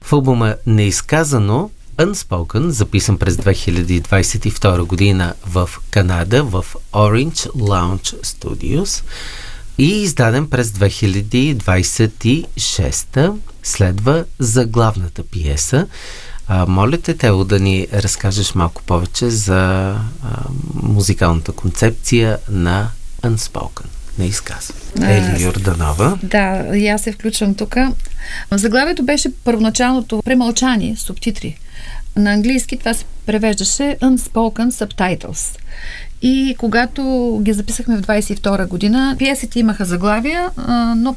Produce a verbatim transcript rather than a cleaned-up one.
В албума Неизказано, Unspoken, записан през две хиляди двадесет и втора година в Канада, в Orange Lounge Studios и издаден през две хиляди двадесет и шеста, следва заглавната пиеса. А, моля те, Тео, да ни разкажеш малко повече за а, музикалната концепция на Unspoken. Неизказано. Ели Йорданова. Да, и аз се включвам тук. Заглавието беше първоначалното премълчание, субтитри. На английски това се превеждаше Unspoken Subtitles. И когато ги записахме в двадесет и втора година, пиесите имаха заглавия, но